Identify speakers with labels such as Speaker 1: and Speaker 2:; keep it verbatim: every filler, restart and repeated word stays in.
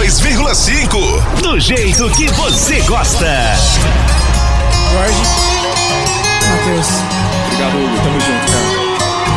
Speaker 1: dois vírgula cinco. Do jeito que você gosta.
Speaker 2: Jorge.